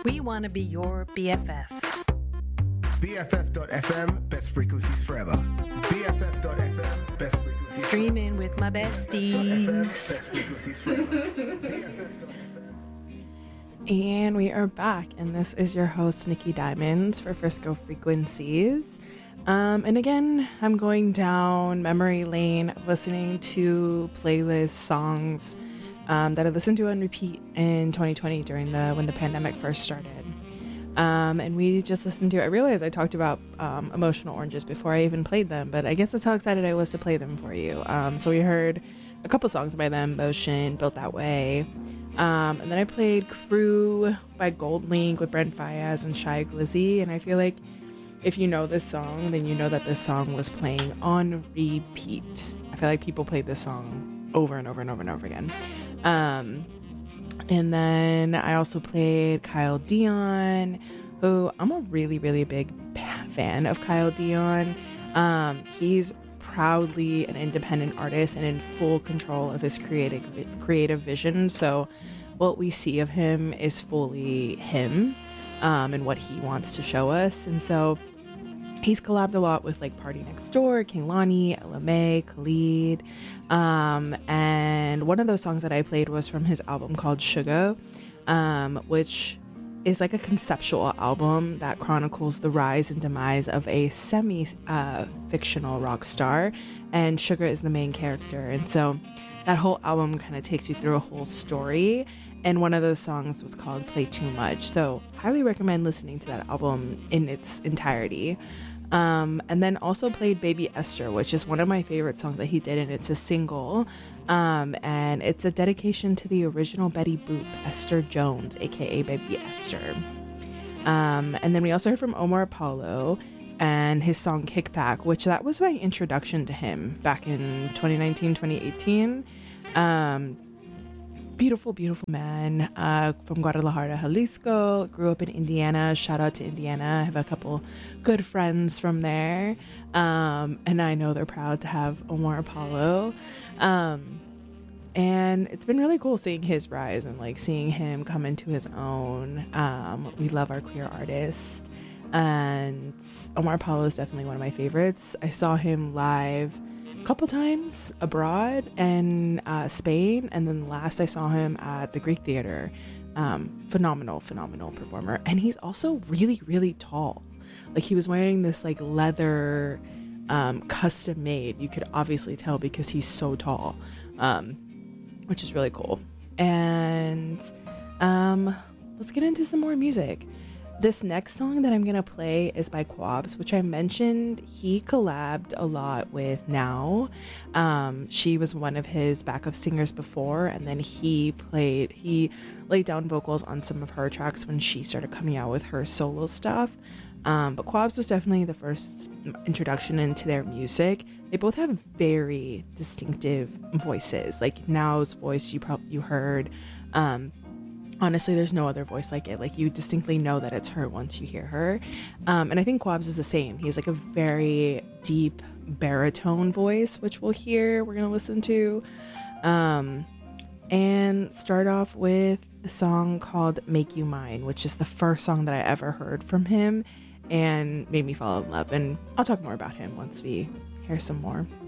We want to be your BFF. BFF.FM, best frequencies forever. BFF.FM, best frequencies Streaming with my BFF.FM, besties. best frequencies forever. BFF.FM. And we are back, and this is your host, Nikki Diamonds for Frisco Frequencies. And again, I'm going down memory lane, listening to playlist songs that I listened to on repeat in 2020 during when the pandemic first started. And we just listened to, I realized I talked about Emotional Oranges before I even played them, but I guess that's how excited I was to play them for you. So we heard a couple songs by them, Motion, Built That Way. And then I played Crew by Gold Link with Brent Faiyaz and Shy Glizzy. And I feel like if you know this song, then you know that this song was playing on repeat. I feel like people played this song over and over and over and over again. And then I also played Kyle Dion, who I'm a really, really big fan of Kyle Dion. He's proudly an independent artist and in full control of his creative vision. So what we see of him is fully him, and what he wants to show us. And so he's collabed a lot with like Party Next Door, Kehlani, LMA, Khalid. And one of those songs that I played was from his album called Sugar, which is like a conceptual album that chronicles the rise and demise of a semi-fictional rock star, and Sugar is the main character. And so that whole album kind of takes you through a whole story, and one of those songs was called Play Too Much. So highly recommend listening to that album in its entirety. And then also played Baby Esther, which is one of my favorite songs that he did, and it's a single, and it's a dedication to the original Betty Boop, Esther Jones, aka Baby Esther. And then we also heard from Omar Apollo and his song Kickback, which that was my introduction to him back in 2019, 2018. Beautiful, beautiful man, from Guadalajara, Jalisco. Grew up in Indiana. Shout out to Indiana. I have a couple good friends from there. And I know they're proud to have Omar Apollo. And it's been really cool seeing his rise and like seeing him come into his own. We love our queer artists. And Omar Apollo is definitely one of my favorites. I saw him live couple times abroad in Spain, and then last I saw him at the Greek Theater. Phenomenal performer, and he's also really, really tall. Like he was wearing this like leather custom made, you could obviously tell because he's so tall, which is really cool. And let's get into some more music. This next song that I'm going to play is by Quabs, which I mentioned he collabed a lot with Now. She was one of his backup singers before, and then he laid down vocals on some of her tracks when she started coming out with her solo stuff. But Quabs was definitely the first introduction into their music. They both have very distinctive voices. Like Now's voice you heard. Honestly, there's no other voice like it. Like you distinctly know that it's her once you hear her. And I think Quabs is the same. He's like a very deep baritone voice, which we're going to listen to. And start off with the song called Make You Mine, which is the first song that I ever heard from him and made me fall in love. And I'll talk more about him once we hear some more.